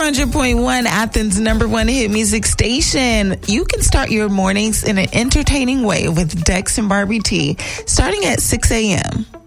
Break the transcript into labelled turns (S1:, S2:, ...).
S1: 100.1, Athens' #1 hit music station. You can start your mornings in an entertaining way with Dex and Barbie T, starting at 6 a.m.